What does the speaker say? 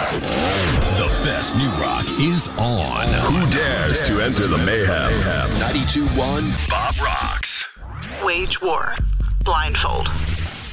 The best new rock is on. Who dares to enter the mayhem? 92.1 Bob Rocks. Wage war. Blindfold.